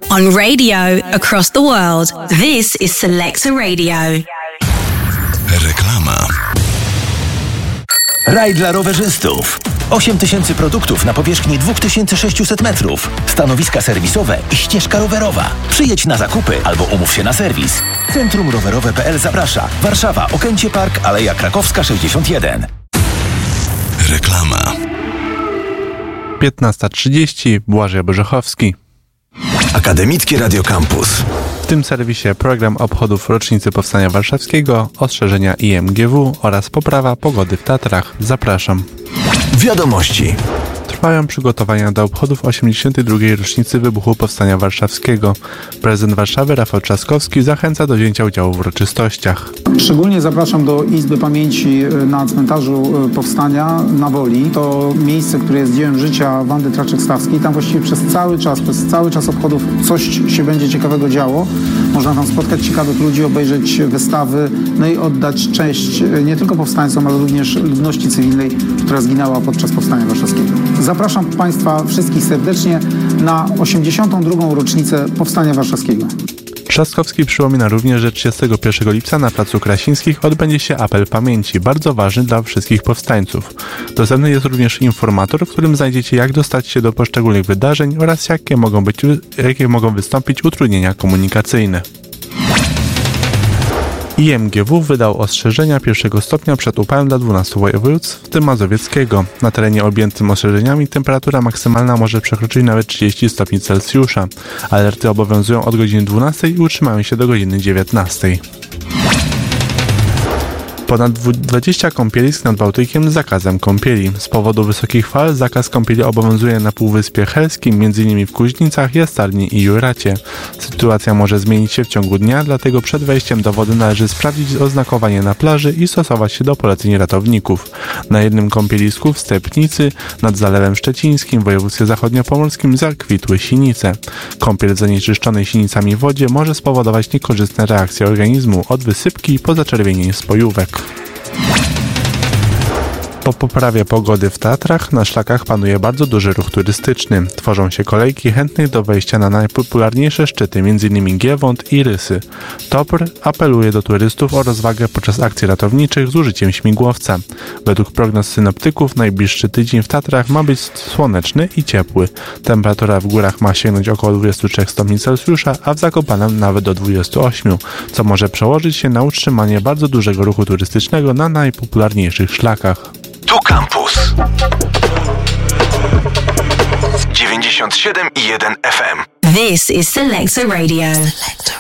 On radio across the world, this is Selector Radio. Reklama. Raj dla rowerzystów. 8000 produktów na powierzchni 2600 metrów. Stanowiska serwisowe i ścieżka rowerowa. Przyjedź na zakupy albo umów się na serwis. Centrum Rowerowe.pl zaprasza. Warszawa, Okęcie Park, Aleja Krakowska 61. Reklama. 15:30, Błażej Bożechowski. Akademickie Radio Campus. W tym serwisie program obchodów rocznicy Powstania Warszawskiego, ostrzeżenia IMGW oraz poprawa pogody w Tatrach. Zapraszam. Wiadomości. Trwają przygotowania do obchodów 82. rocznicy wybuchu Powstania Warszawskiego. Prezydent Warszawy Rafał Trzaskowski zachęca do wzięcia udziału w uroczystościach. Szczególnie zapraszam do Izby Pamięci na cmentarzu Powstania na Woli. To miejsce, które jest dziełem życia Wandy Traczyk-Stawskiej. Tam właściwie przez cały czas obchodów coś się będzie ciekawego działo. Można tam spotkać ciekawych ludzi, obejrzeć wystawy, no i oddać cześć nie tylko powstańcom, ale również ludności cywilnej, która zginęła podczas Powstania Warszawskiego. Zapraszam Państwa wszystkich serdecznie na 82. rocznicę Powstania Warszawskiego. Trzaskowski przypomina również, że 31 lipca na Placu Krasińskich odbędzie się apel pamięci, bardzo ważny dla wszystkich powstańców. Dostępny jest również informator, w którym znajdziecie, jak dostać się do poszczególnych wydarzeń oraz jakie mogą wystąpić utrudnienia komunikacyjne. IMGW wydał ostrzeżenia pierwszego stopnia przed upałem dla 12 województw, w tym mazowieckiego. Na terenie objętym ostrzeżeniami temperatura maksymalna może przekroczyć nawet 30 stopni Celsjusza. Alerty obowiązują od godziny 12 i utrzymają się do godziny 19. Ponad 20 kąpielisk nad Bałtykiem z zakazem kąpieli. Z powodu wysokich fal zakaz kąpieli obowiązuje na Półwyspie Helskim, m.in. w Kuźnicach, Jastarni i Juracie. Sytuacja może zmienić się w ciągu dnia, dlatego przed wejściem do wody należy sprawdzić oznakowanie na plaży i stosować się do poleceń ratowników. Na jednym kąpielisku w Stepnicy nad Zalewem Szczecińskim w województwie zachodniopomorskim zakwitły sinice. Kąpiel w zanieczyszczonej sinicami wodzie może spowodować niekorzystne reakcje organizmu, od wysypki po zaczerwienienie spojówek. Po poprawie pogody w Tatrach na szlakach panuje bardzo duży ruch turystyczny. Tworzą się kolejki chętnych do wejścia na najpopularniejsze szczyty, m.in. Giewont i Rysy. TOPR apeluje do turystów o rozwagę podczas akcji ratowniczych z użyciem śmigłowca. Według prognoz synoptyków najbliższy tydzień w Tatrach ma być słoneczny i ciepły. Temperatura w górach ma sięgnąć około 23 stopni Celsjusza, a w Zakopanem nawet do 28, co może przełożyć się na utrzymanie bardzo dużego ruchu turystycznego na najpopularniejszych szlakach. Tu Campus 97,1 FM. This is Selector Radio.